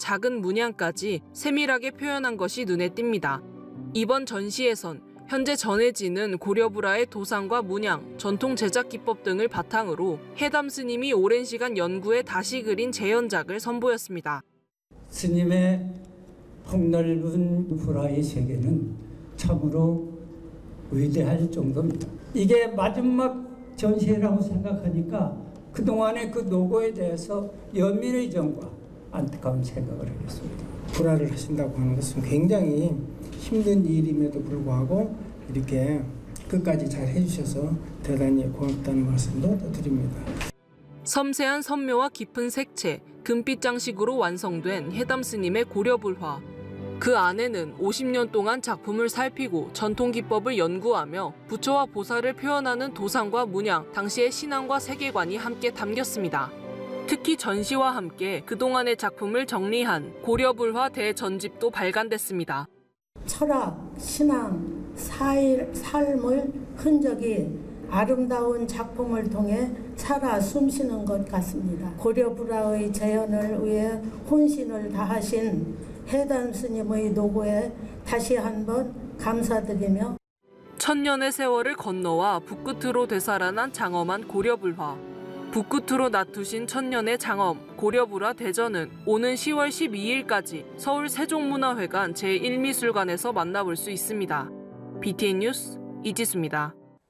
작은 문양까지 세밀하게 표현한 것이 눈에 띕니다. 이번 전시에선 현재 전해지는 고려불화의 도상과 문양, 전통 제작 기법 등을 바탕으로 해담 스님이 오랜 시간 연구해 다시 그린 재현작을 선보였습니다. 스님의 폭넓은 불화의 세계는 참으로 위대할 정도입니다. 이게 마지막 전시회라고 생각하니까 그동안의 그 노고에 대해서 연민의 정과 안타까운 생각을 하겠습니다. 불화를 하신다고 하는 것은 굉장히 힘든 일임에도 불구하고 이렇게 끝까지 잘 해주셔서 대단히 고맙다는 말씀도 드립니다. 섬세한 선묘와 깊은 색채, 금빛 장식으로 완성된 해담 스님의 고려불화. 그 안에는 50년 동안 작품을 살피고 전통 기법을 연구하며 부처와 보살을 표현하는 도상과 문양, 당시의 신앙과 세계관이 함께 담겼습니다. 특히 전시와 함께 그동안의 작품을 정리한 고려불화 대전집도 발간됐습니다. 철학, 신앙, 삶의 흔적이 아름다운 작품을 통해 살아 숨쉬는 것 같습니다. 고려불화의 재현을 위해 혼신을 다하신 해담 스님의 노고에 다시 한번 감사드리며 천년의 세월을 건너와 북끝으로 되살아난 장엄한 고려불화. 북끝으로 놔두신 천년의 장엄, 고려불화 대전은 오는 10월 12일까지 서울 세종문화회관 제1미술관에서 만나볼 수 있습니다. BTN 뉴스 이지수입니다.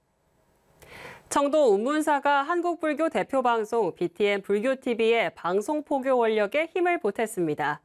청도 운문사가 한국불교 대표 방송 BTN 불교TV의 방송 포교 원력에 힘을 보탰습니다.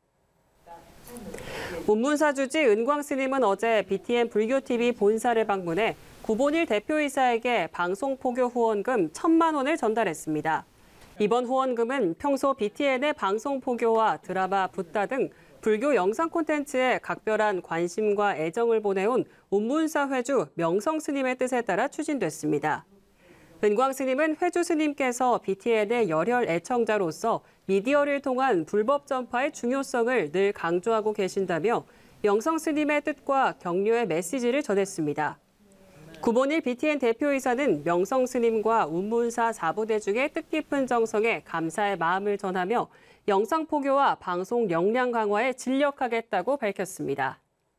운문사 주지 은광 스님은 어제 BTN 불교TV 본사를 방문해 구본일 대표이사에게 방송 포교 후원금 1,000만 원을 전달했습니다. 이번 후원금은 평소 BTN의 방송 포교와 드라마, 붓다 등 불교 영상 콘텐츠에 각별한 관심과 애정을 보내온 운문사 회주 명성 스님의 뜻에 따라 추진됐습니다. 은광 스님은 회주 스님께서 BTN의 열혈 애청자로서 미디어를 통한 불법 전파의 중요성을 늘 강조하고 계신다며 명성 스님의 뜻과 격려의 메시지를 전했습니다. 구본일 BTN 대표이사는 명성 스님과 운문사 4부대 중의 뜻깊은 정성에 감사의 마음을 전하며 영상 포교와 방송 역량 강화에 진력하겠다고 밝혔습니다.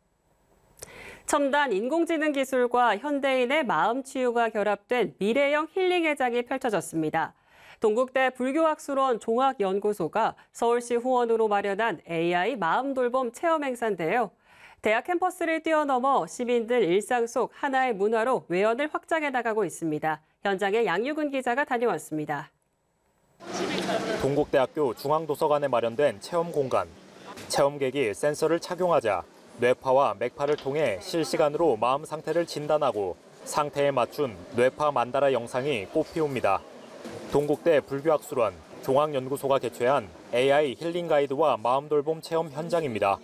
첨단 인공지능 기술과 현대인의 마음 치유가 결합된 미래형 힐링 회장이 펼쳐졌습니다. 동국대 불교학술원 종학연구소가 서울시 후원으로 마련한 AI 마음 돌봄 체험 행사인데요. 대학 캠퍼스를 뛰어넘어 시민들 일상 속 하나의 문화로 외연을 확장해 나가고 있습니다. 현장에 양유근 기자가 다녀왔습니다. 동국대학교 중앙도서관에 마련된 체험 공간. 체험객이 센서를 착용하자 뇌파와 맥파를 통해 실시간으로 마음 상태를 진단하고 상태에 맞춘 뇌파 만다라 영상이 꽃피웁니다. 동국대 불교학술원 종학연구소가 개최한 AI 힐링 가이드와 마음 돌봄 체험 현장입니다.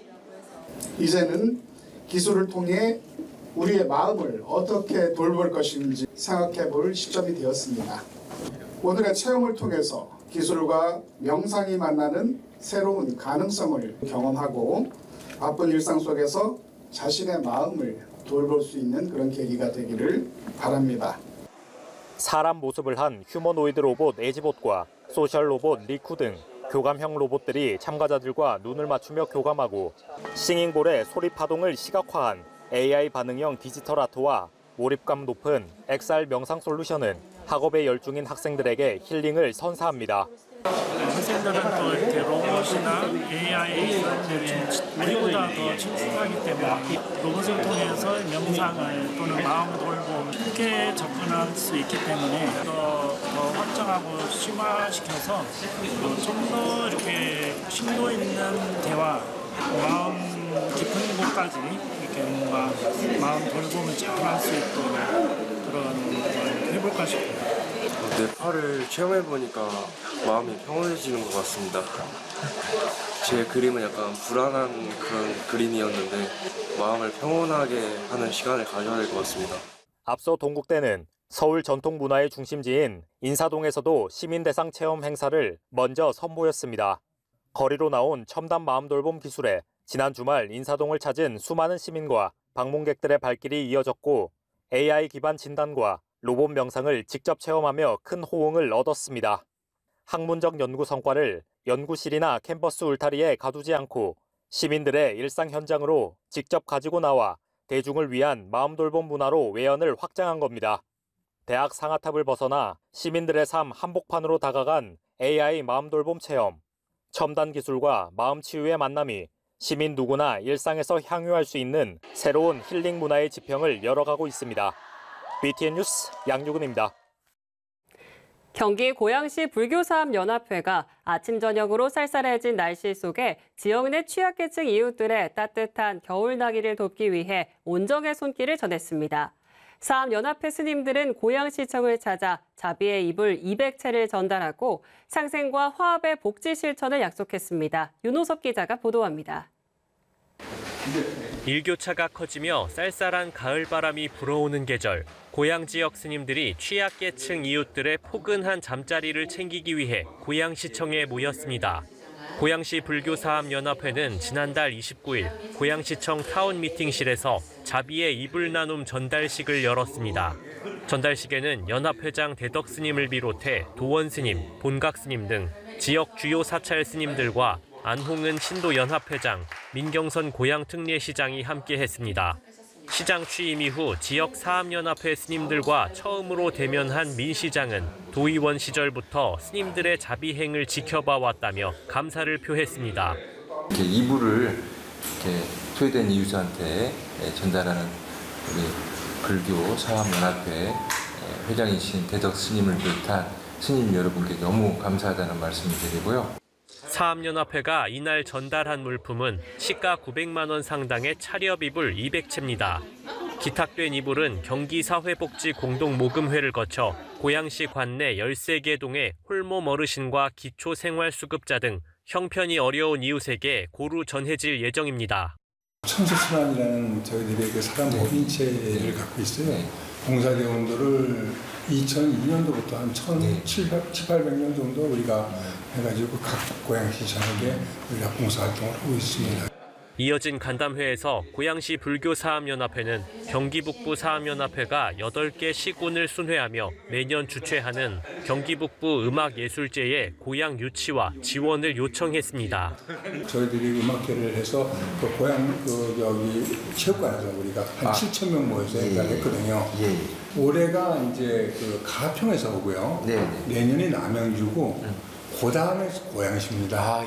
이제는 기술을 통해 우리의 마음을 어떻게 돌볼 것인지 생각해 볼 시점이 되었습니다. 오늘의 체험을 통해서 기술과 명상이 만나는 새로운 가능성을 경험하고 바쁜 일상 속에서 자신의 마음을 돌볼 수 있는 그런 계기가 되기를 바랍니다. 사람 모습을 한 휴머노이드 로봇 에지봇과 소셜 로봇 리쿠 등 교감형 로봇들이 참가자들과 눈을 맞추며 교감하고 싱잉볼의 소리 파동을 시각화한 AI 반응형 디지털 아트와 몰입감 높은 XR 명상 솔루션은 학업에 열중인 학생들에게 힐링을 선사합니다. 학생들은 또 이렇게 로봇이나 AI 우리보다 더 친숙하기 때문에 로봇을 통해서 명상을 또는 마음 돌봄 쉽게 접근할 수 있기 때문에 더 확장하고 심화시켜서 좀 더 이렇게 심도 있는 대화, 마음 깊은 곳까지 이렇게 뭔가 마음 돌봄을 접근할 수 있도록 그런 걸 해볼까 싶어요. 뇌파를 체험해보니까 마음이 평온해지는 것 같습니다. 제 그림은 약간 불안한 그런 그림이었는데 마음을 평온하게 하는 시간을 가져야 될 것 같습니다. 앞서 동국대는 서울 전통문화의 중심지인 인사동에서도 시민 대상 체험 행사를 먼저 선보였습니다. 거리로 나온 첨단 마음 돌봄 기술에 지난 주말 인사동을 찾은 수많은 시민과 방문객들의 발길이 이어졌고 AI 기반 진단과 로봇 명상을 직접 체험하며 큰 호응을 얻었습니다. 학문적 연구 성과를 연구실이나 캠퍼스 울타리에 가두지 않고 시민들의 일상 현장으로 직접 가지고 나와 대중을 위한 마음돌봄 문화로 외연을 확장한 겁니다. 대학 상아탑을 벗어나 시민들의 삶 한복판으로 다가간 AI 마음돌봄 체험. 첨단 기술과 마음 치유의 만남이 시민 누구나 일상에서 향유할 수 있는 새로운 힐링 문화의 지평을 열어가고 있습니다. BTN 뉴스 양유근입니다. 경기 고양시 불교사업연합회가 아침 저녁으로 쌀쌀해진 날씨 속에 지역 내 취약계층 이웃들의 따뜻한 겨울나기를 돕기 위해 온정의 손길을 전했습니다. 사업연합회 스님들은 고양시청을 찾아 자비의 이불 200채를 전달하고 상생과 화합의 복지 실천을 약속했습니다. 윤호섭 기자가 보도합니다. 일교차가 커지며 쌀쌀한 가을바람이 불어오는 계절, 고양 지역 스님들이 취약계층 이웃들의 포근한 잠자리를 챙기기 위해 고양시청에 모였습니다. 고양시 불교사업연합회는 지난달 29일 고양시청 타운 미팅실에서 자비의 이불 나눔 전달식을 열었습니다. 전달식에는 연합회장 대덕 스님을 비롯해 도원 스님, 본각 스님 등 지역 주요 사찰 스님들과 안홍은 신도연합회장, 민경선 고양특례시장이 함께했습니다. 시장 취임 이후 지역 사업연합회 스님들과 처음으로 대면한 민 시장은 도의원 시절부터 스님들의 자비행을 지켜봐 왔다며 감사를 표했습니다. 이렇게 이불을 이렇게 소외된 이웃한테 전달하는 우리 불교 사업연합회 회장이신 대덕 스님을 비롯한 스님 여러분께 너무 감사하다는 말씀을 드리고요. 사업연합회가 이날 전달한 물품은 시가 900만 원 상당의 차렵 이불 200채입니다. 기탁된 이불은 경기사회복지 공동모금회를 거쳐 고양시 관내 13개 동의 홀몸 어르신과 기초생활수급자 등 형편이 어려운 이웃에게 고루 전해질 예정입니다. 천수순환이라는 저희들의 그 사람 법인체를 갖고 있어요. 봉사대원들을 2002년도부터 한 700명 정도 우리가 해가지고 각 고양시 전역에 우리가 봉사활동을 하고 있습니다. 이어진 간담회에서 고양시 불교사업연합회는 경기북부 사업연합회가 8개 시군을 순회하며 매년 주최하는 경기북부 음악예술제의 고양 유치와 지원을 요청했습니다. 저희들이 음악회를 해서 그 고양 여기 체육관에서 우리가 한 7천 명 모여서 했거든요. 올해가 이제 그 가평에서 오고요. 내년이 남양주고 그 다음에 고양시입니다.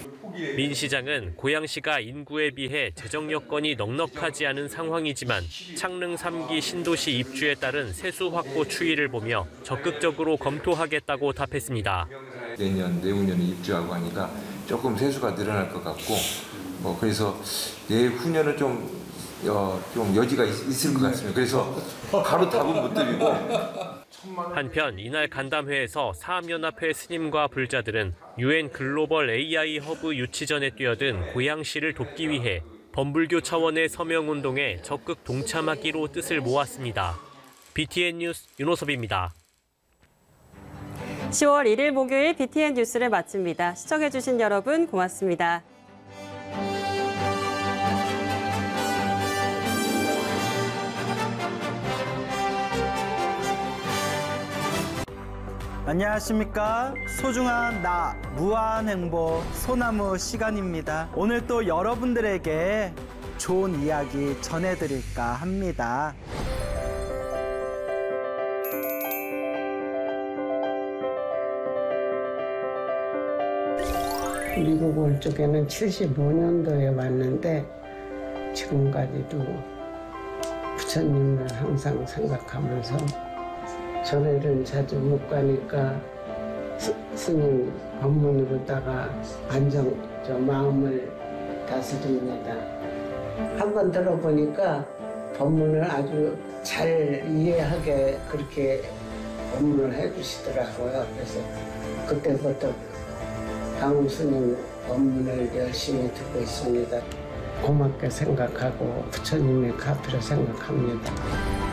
민 시장은 고양시가 인구에 비해 재정 여건이 넉넉하지 않은 상황이지만 창릉 3기 신도시 입주에 따른 세수 확보 추이를 보며 적극적으로 검토하겠다고 답했습니다. 내년, 내후년에 입주하고 하니까 조금 세수가 늘어날 것 같고 그래서 내후년은 좀 여지가 있을 것 같습니다. 그래서 바로 답은 못 드리고. 한편 이날 간담회에서 사업연합회 스님과 불자들은 UN 글로벌 AI 허브 유치전에 뛰어든 고양시를 돕기 위해 범불교 차원의 서명운동에 적극 동참하기로 뜻을 모았습니다. BTN 뉴스 윤호섭입니다. 10월 1일 목요일 BTN 뉴스를 마칩니다. 시청해주신 여러분 고맙습니다. 안녕하십니까. 소중한 나 무한 행복 소나무 시간입니다. 오늘 또 여러분들에게 좋은 이야기 전해드릴까 합니다. 미국 올 적에는 75년도에 왔는데 지금까지도 부처님을 항상 생각하면서 절에는 자주 못 가니까 스님 법문으로다가 마음을 다스립니다. 한번 들어보니까 법문을 아주 잘 이해하게 그렇게 법문을 해주시더라고요. 그래서 그때부터 강훈 스님 법문을 열심히 듣고 있습니다. 고맙게 생각하고 부처님의 가피로 생각합니다.